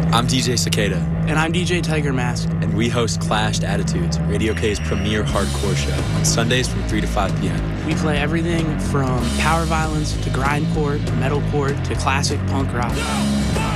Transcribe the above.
I'm DJ Cicada. And I'm DJ Tiger Mask. And we host Clashed Attitudes, Radio K's premier hardcore show, on Sundays from 3 to 5 p.m. We play everything from power violence to grindcore, to metalcore, to classic punk rock.